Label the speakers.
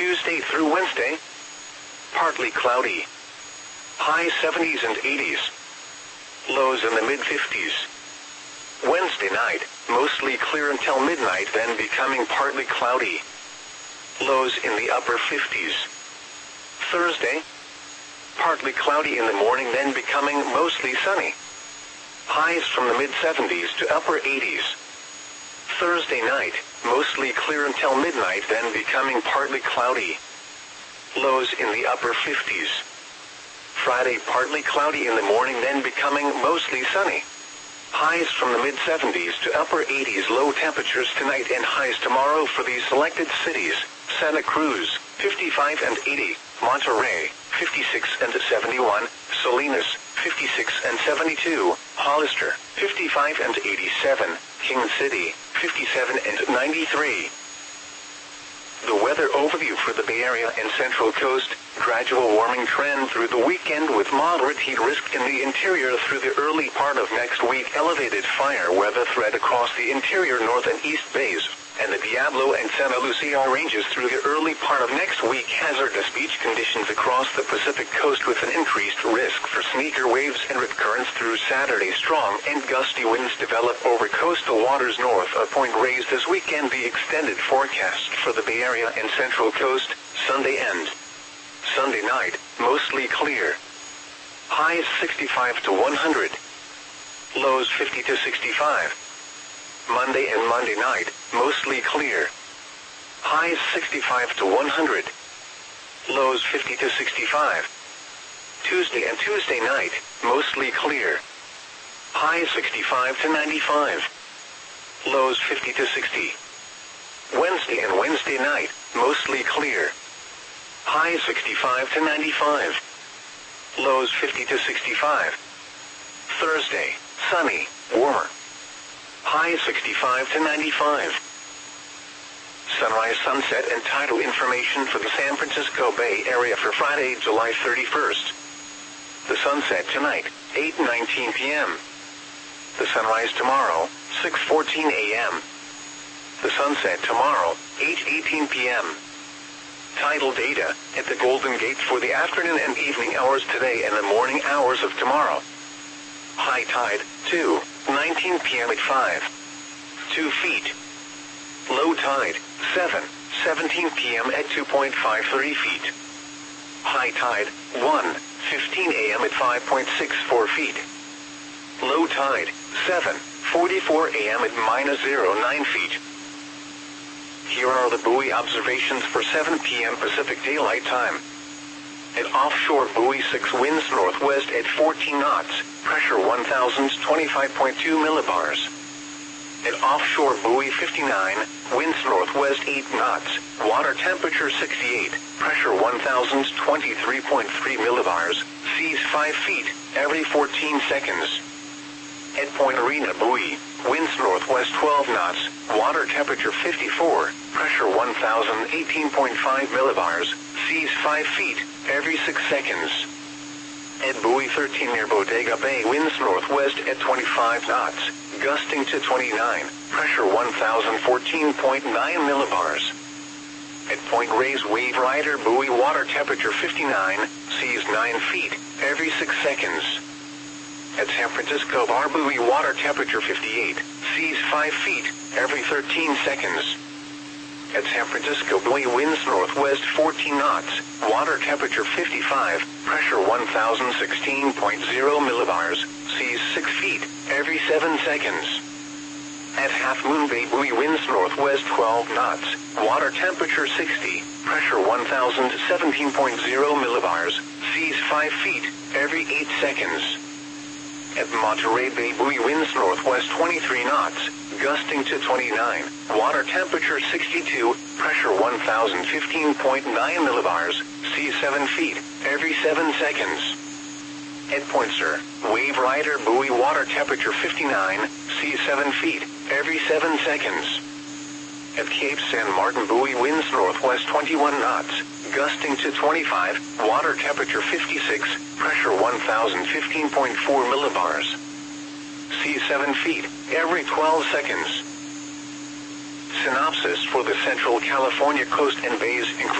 Speaker 1: Tuesday through Wednesday, partly cloudy. High 70s and 80s. Lows in the mid-50s. Wednesday night, mostly clear until midnight, then becoming partly cloudy. Lows in the upper 50s. Thursday, partly cloudy in the morning, then becoming mostly sunny. Highs from the mid-70s to upper 80s. Thursday night, mostly clear until midnight, then becoming partly cloudy. Lows in the upper 50s. Friday, partly cloudy in the morning, then becoming mostly sunny. Highs from the mid-70s to upper 80s. Low temperatures tonight and highs tomorrow for these selected cities: Santa Cruz, 55 and 80, Monterey, 56 and 71, Salinas, 56 and 72, Hollister, 55 and 87, King City, 57 and 93. The weather overview for the Bay Area and Central Coast: gradual warming trend through the weekend with moderate heat risk in the interior through the early part of next week. Elevated fire weather threat across the interior North and East Bays and the Diablo and Santa Lucia ranges through the early part of next week. Hazardous beach conditions across the Pacific coast with an increased risk for sneaker waves and rip currents through Saturday. Strong and gusty winds develop over coastal waters north of Point Reyes this weekend. The extended forecast for the Bay Area and Central Coast: Sunday and Sunday night, mostly clear. Highs 65 to 100. Lows 50 to 65. Monday and Monday night, mostly clear. Highs 65 to 100. Lows 50 to 65. Tuesday and Tuesday night, mostly clear. Highs 65 to 95. Lows 50 to 60. Wednesday and Wednesday night, mostly clear. Highs 65 to 95. Lows 50 to 65. Thursday, sunny, warmer. Highs 65 to 95. Sunrise, sunset, and tidal information for the San Francisco Bay Area for Friday, July 31st. The sunset tonight, 8:19 p.m. The sunrise tomorrow, 6:14 a.m. The sunset tomorrow, 8:18 p.m. Tidal data at the Golden Gate for the afternoon and evening hours today and the morning hours of tomorrow. High tide, 2:19 p.m. at 5.2 feet. Low tide, 7:17 p.m. at 2.53 feet. High tide, 1:15 a.m. at 5.64 feet. Low tide, 7:44 a.m. at -0.9 feet. Here are the buoy observations for 7 p.m. Pacific Daylight Time. At offshore buoy 6, winds northwest at 14 knots, pressure 1,025.2 millibars. At offshore buoy 59, winds northwest 8 knots, water temperature 68, pressure 1,023.3 millibars, seas 5 feet, every 14 seconds. At Point Arena buoy, winds northwest 12 knots, water temperature 54, pressure 1,018.5 millibars, seas 5 feet, every 6 seconds. At buoy 13 near Bodega Bay, winds northwest at 25 knots, gusting to 29, pressure 1,014.9 millibars. At Point Reyes Wave Rider buoy, water temperature 59, seas 9 feet, every 6 seconds. At San Francisco Bar buoy, water temperature 58, seas 5 feet, every 13 seconds. At San Francisco buoy, winds northwest 14 knots, water temperature 55, pressure 1,016.0 millibars, seas 6 feet, every 7 seconds. At Half Moon Bay buoy, winds northwest 12 knots, water temperature 60, pressure 1,017.0 millibars, seas 5 feet, every 8 seconds. At Monterey Bay buoy, winds northwest 23 knots, gusting to 29, water temperature 62, pressure 1,015.9 millibars, seas 7 feet, every 7 seconds. At Point Sur, Wave Rider buoy, water temperature 59, seas 7 feet, every 7 seconds. At Cape San Martin buoy, winds northwest 21 knots, gusting to 25, water temperature 56, pressure 1,015.4 millibars. Seas 7 feet, every 12 seconds. Synopsis for the Central California coast and bays include